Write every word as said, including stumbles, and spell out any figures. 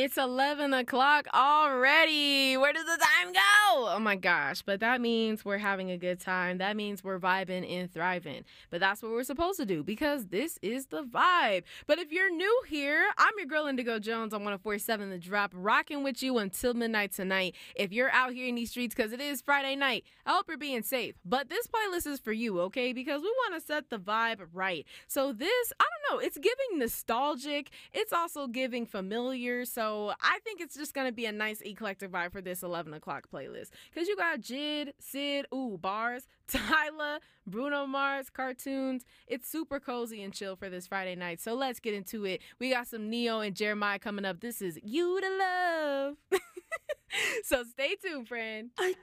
It's eleven o'clock already. Where does the time go? Oh my gosh. But that means we're having a good time. That means we're vibing and thriving. But that's what we're supposed to do because this is the vibe. But if you're new here, I'm your girl Indigo Jones on one oh four point seven The Drop, rocking with you until midnight tonight. If you're out here in these streets, because it is Friday night, I hope you're being safe. But this playlist is for you, okay? Because we want to set the vibe right. So this, I don't know, it's giving nostalgic. It's also giving familiar. So I think it's just going to be a nice eclectic vibe for this eleven o'clock playlist. Because you got Jid, Sid, ooh, bars, Tyla, Bruno Mars, cartoons. It's super cozy and chill for this Friday night. So let's get into it. We got some Neo and Jeremiah coming up. This is You to Love. So stay tuned, friend. I